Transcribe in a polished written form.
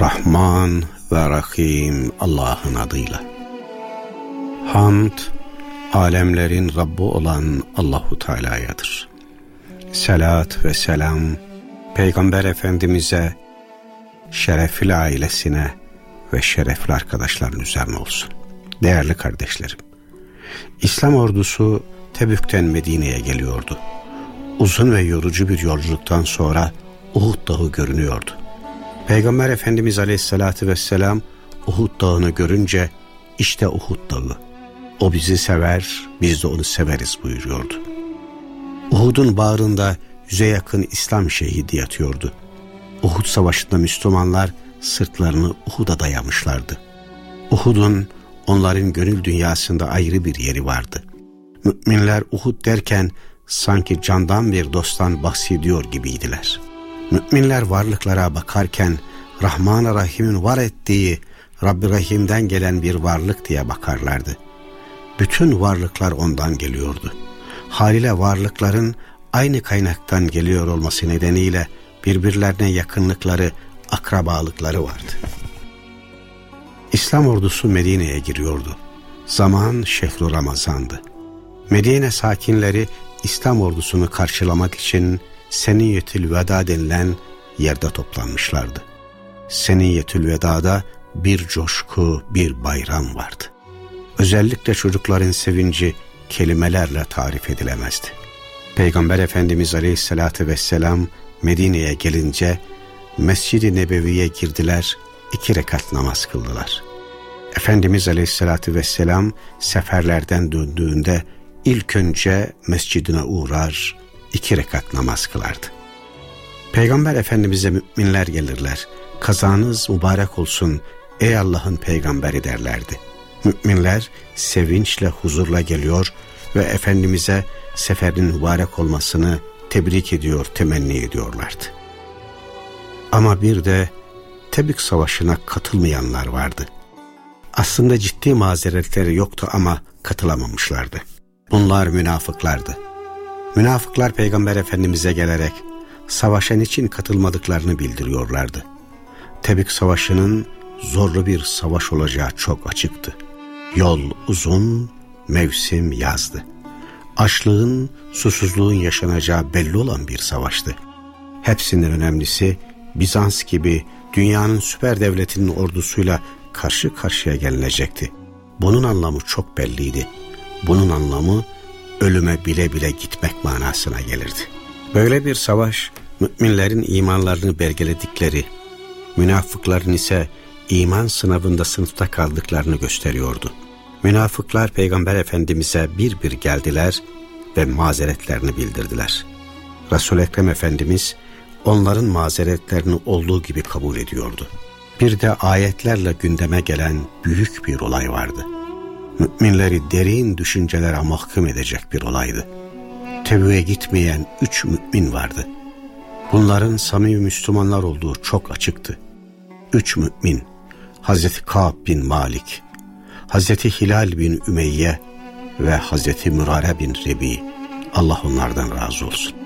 Rahman ve Rahim Allah'ın adıyla. Hamd, alemlerin Rabbi olan Allahu Teala'yadır. Selat ve selam, Peygamber Efendimiz'e, şerefli ailesine ve şerefli arkadaşların üzerine olsun. Değerli kardeşlerim, İslam ordusu Tebük'ten Medine'ye geliyordu. Uzun ve yorucu bir yolculuktan sonra Uhud Dağı görünüyordu. Peygamber Efendimiz Aleyhisselatü Vesselam Uhud Dağı'nı görünce işte Uhud Dağı, o bizi sever, biz de onu severiz buyuruyordu. Uhud'un bağrında 100'e yakın İslam şehidi yatıyordu. Uhud Savaşı'nda Müslümanlar sırtlarını Uhud'a dayamışlardı. Uhud'un onların gönül dünyasında ayrı bir yeri vardı. Müminler Uhud derken sanki candan bir dosttan bahsediyor gibiydiler. Müminler varlıklara bakarken Rahman-ı Rahim'in var ettiği Rabbi Rahim'den gelen bir varlık diye bakarlardı. Bütün varlıklar ondan geliyordu. Haliyle varlıkların aynı kaynaktan geliyor olması nedeniyle birbirlerine yakınlıkları, akrabalıkları vardı. İslam ordusu Medine'ye giriyordu. Zaman şehru Ramazan'dı. Medine sakinleri İslam ordusunu karşılamak için Seniyetül Veda denilen yerde toplanmışlardı. Seniyetül Veda'da bir coşku, bir bayram vardı. Özellikle çocukların sevinci kelimelerle tarif edilemezdi. Peygamber Efendimiz Aleyhisselatü Vesselam Medine'ye gelince Mescid-i Nebevi'ye girdiler, 2 rekat namaz kıldılar. Efendimiz Aleyhisselatü Vesselam seferlerden döndüğünde ilk önce mescidine uğrar, 2 rekat namaz kılardı. Peygamber Efendimiz'e müminler gelirler, kazanız mübarek olsun ey Allah'ın peygamberi derlerdi. Müminler sevinçle, huzurla geliyor ve Efendimiz'e seferin mübarek olmasını tebrik ediyor, temenni ediyorlardı. Ama bir de Tebük Savaşı'na katılmayanlar vardı. Aslında ciddi mazeretleri yoktu ama katılamamışlardı. Bunlar münafıklardı. Münafıklar Peygamber Efendimiz'e gelerek savaşa niçin katılmadıklarını bildiriyorlardı. Tebük Savaşı'nın zorlu bir savaş olacağı çok açıktı. Yol uzun, mevsim yazdı. Açlığın, susuzluğun yaşanacağı belli olan bir savaştı. Hepsinden önemlisi Bizans gibi dünyanın süper devletinin ordusuyla karşı karşıya gelinecekti. Bunun anlamı çok belliydi. Bunun anlamı ölüme bile bile gitmek manasına gelirdi. Böyle bir savaş müminlerin imanlarını belgeledikleri, münafıkların ise iman sınavında sınıfta kaldıklarını gösteriyordu. Münafıklar Peygamber Efendimiz'e bir bir geldiler ve mazeretlerini bildirdiler. Resul-i Ekrem Efendimiz onların mazeretlerini olduğu gibi kabul ediyordu. Bir de ayetlerle gündeme gelen büyük bir olay vardı. Müminleri derin düşüncelere mahkum edecek bir olaydı. Tebük'e gitmeyen 3 mümin vardı. Bunların samimi Müslümanlar olduğu çok açıktı. 3 mümin, Hazreti Ka'b bin Malik, Hazreti Hilal bin Ümeyye ve Hazreti Mürare bin Rebi, Allah onlardan razı olsun.